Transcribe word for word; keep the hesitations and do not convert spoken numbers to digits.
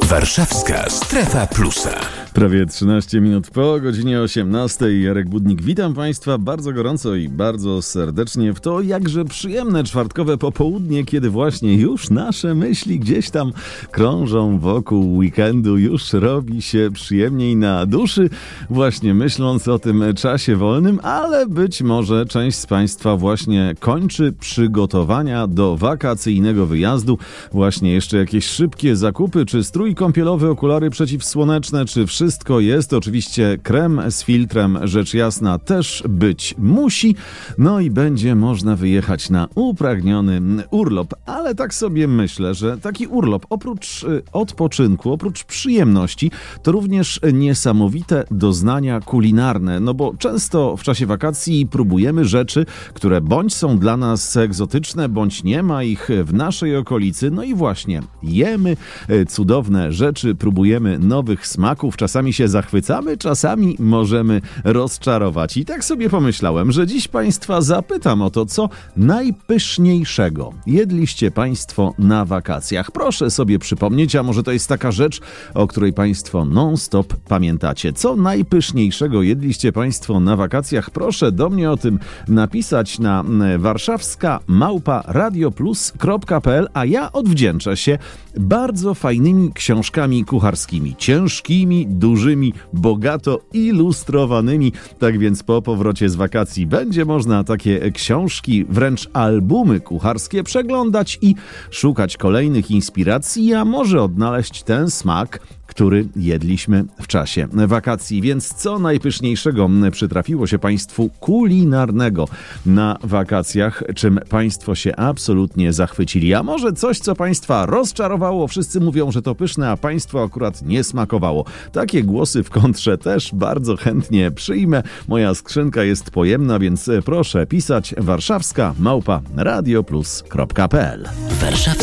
Warszawska Strefa Plusa. Prawie trzynaście minut po godzinie osiemnastej. Jarek Budnik, witam Państwa bardzo gorąco i bardzo serdecznie w to jakże przyjemne czwartkowe popołudnie, kiedy właśnie już nasze myśli gdzieś tam krążą wokół weekendu, już robi się przyjemniej na duszy, właśnie myśląc o tym czasie wolnym, ale być może część z Państwa właśnie kończy przygotowania do wakacyjnego wyjazdu. Właśnie jeszcze jakieś szybkie zakupy, czy strój kąpielowy, okulary przeciwsłoneczne, czy wszystko jest. Oczywiście krem z filtrem, rzecz jasna, też być musi. No i będzie można wyjechać na upragniony urlop. Ale tak sobie myślę, że taki urlop oprócz odpoczynku, oprócz przyjemności, to również niesamowite doznania kulinarne. No bo często w czasie wakacji próbujemy rzeczy, które bądź są dla nas egzotyczne, bądź nie ma ich w naszej okolicy. No i właśnie jemy cudowne rzeczy, próbujemy nowych smaków. Czasami się zachwycamy, czasami możemy rozczarować. I tak sobie pomyślałem, że dziś Państwa zapytam o to, co najpyszniejszego jedliście Państwo na wakacjach. Proszę sobie przypomnieć, a może to jest taka rzecz, o której Państwo non-stop pamiętacie. Co najpyszniejszego jedliście Państwo na wakacjach? Proszę do mnie o tym napisać na warszawska małpa radioplus kropka p l, a ja odwdzięczę się bardzo fajnymi książkami kucharskimi. Ciężkimi, dużymi, bogato ilustrowanymi. Tak więc po powrocie z wakacji będzie można takie książki, wręcz albumy kucharskie przeglądać i szukać kolejnych inspiracji, a może odnaleźć ten smak, który jedliśmy w czasie wakacji. Więc co najpyszniejszego przytrafiło się Państwu kulinarnego na wakacjach, czym Państwo się absolutnie zachwycili? A może coś, co Państwa rozczarowało? Wszyscy mówią, że to pyszne, a Państwu akurat nie smakowało. Takie głosy w kontrze też bardzo chętnie przyjmę. Moja skrzynka jest pojemna, więc proszę pisać warszawska małpa radioplus kropka p l.